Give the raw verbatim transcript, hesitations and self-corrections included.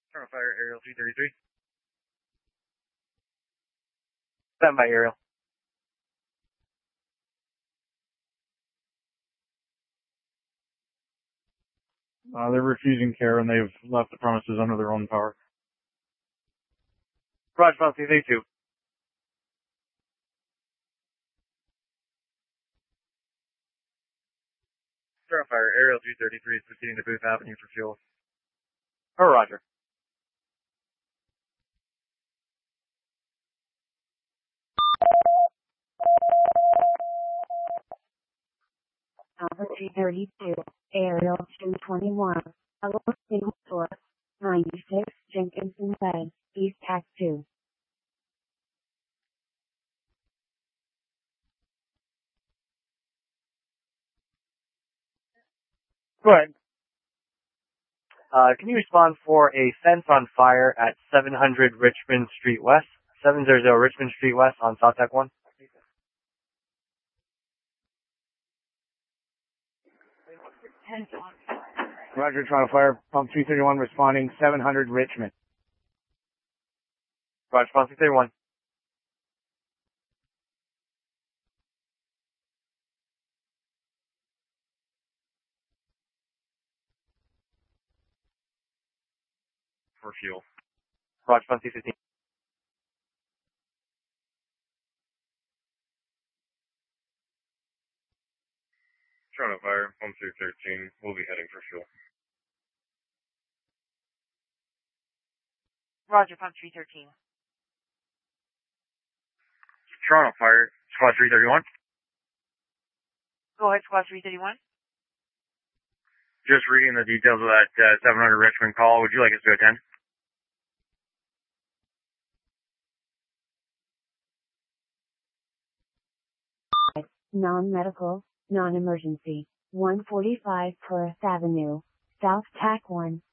Turn on fire, aerial three thirty-three. Stand by, aerial. Uh, they're refusing care and they've left the premises under their own power. Roger, Fox three thirty-two. Turn on fire, aerial three thirty-three is proceeding to Booth Avenue for fuel. Oh, roger. Alpha three thirty-two, aerial two twenty-one, hello, single source, ninety-six Jenkinson Way, East Act two. Go ahead. Uh, can you respond for a fence on fire at seven hundred Richmond Street West, seven hundred Richmond Street West on South Tech one? Roger, Toronto Fire, pump three thirty-one responding, seven hundred Richmond. Roger, pump three thirty-one. For fuel. Roger, pump three fifteen. Toronto Fire, pump three thirteen, we'll be heading for fuel. Roger, pump three thirteen. Toronto Fire, squad three thirty-one. Go ahead, squad three thirty-one. Just reading the details of that uh, seven hundred Richmond call. Would you like us to attend? Non-medical, non-emergency, one forty-five Perth Avenue, South Tack one,